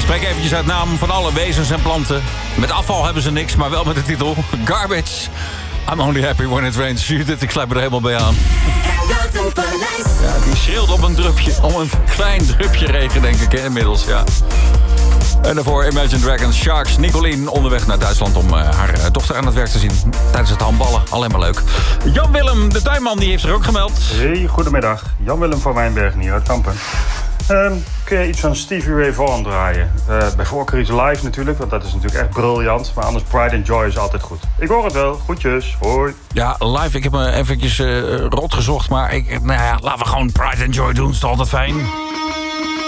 spreek eventjes uit naam van alle wezens en planten. Met afval hebben ze niks, maar wel met de titel Garbage. I'm only happy when it rains. Judith, ik sluit me er helemaal bij aan. Ja, die schreeuwt op een drupje. Om een klein drupje regen, denk ik, hè, inmiddels, ja. En daarvoor Imagine Dragons, Sharks, Nicolien onderweg naar Duitsland om haar dochter aan het werk te zien tijdens het handballen. Alleen maar leuk. Jan-Willem, de tuinman, die heeft zich ook gemeld. Hey, goedemiddag. Jan-Willem van Wijnbergen hier uit Kampen. Kun je iets van Stevie Ray Vaughan draaien? Bij voorkeur iets live natuurlijk, want dat is natuurlijk echt briljant. Maar anders Pride and Joy is altijd goed. Ik hoor het wel. Groetjes. Hoi. Ja, live. Ik heb me eventjes rot gezocht, maar laten we gewoon Pride and Joy doen. Is toch altijd fijn?